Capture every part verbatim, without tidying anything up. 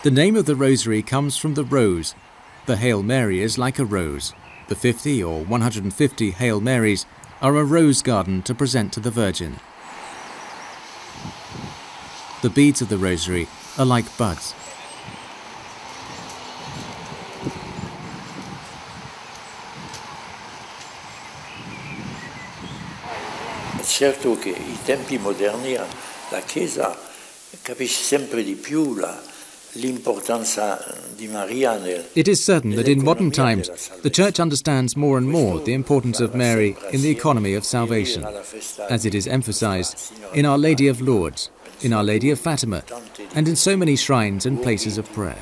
The name of the rosary comes from the rose. The Hail Mary is like a rose. The fifty or one hundred fifty Hail Marys are a rose garden to present to the Virgin. The beads of the rosary are like buds. Certo che i tempi moderni la Chiesa capisce sempre di più la It is certain that in modern times the Church understands more and more the importance of Mary in the economy of salvation, as it is emphasized in Our Lady of Lourdes, in Our Lady of Fatima, and in so many shrines and places of prayer.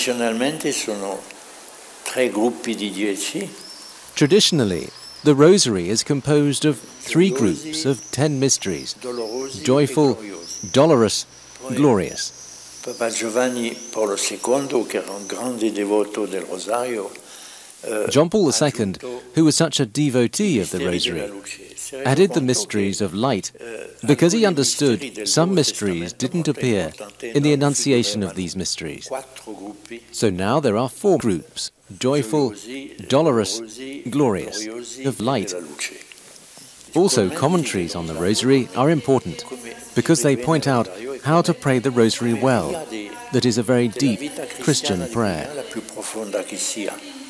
Traditionally, the Rosary is composed of three groups of ten mysteries: joyful, dolorous, glorious. Papa Giovanni Paolo secondo, che era un grande devoto del Rosario, John Paul the Second, who was such a devotee of the Rosary, added the mysteries of light because he understood some mysteries didn't appear in the enunciation of these mysteries. So now there are four groups: joyful, dolorous, glorious, of light. Also, commentaries on the Rosary are important because they point out how to pray the Rosary well. That is a very deep Christian prayer.